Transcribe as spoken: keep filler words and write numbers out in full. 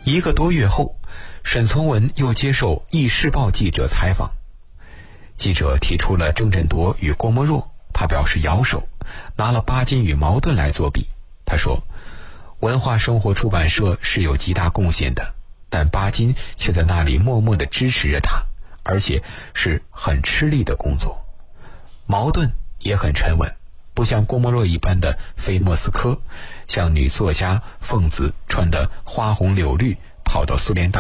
一个多月后，沈从文又接受《艺世报》记者采访，记者提出了郑振铎与郭沫若，他表示摇手，拿了巴金与茅盾来作比。他说，文化生活出版社是有极大贡献的，但巴金却在那里默默地支持着他，而且是很吃力的工作。茅盾也很沉稳，不像郭沫若一般的飞莫斯科，像女作家凤子穿得花红柳绿跑到苏联大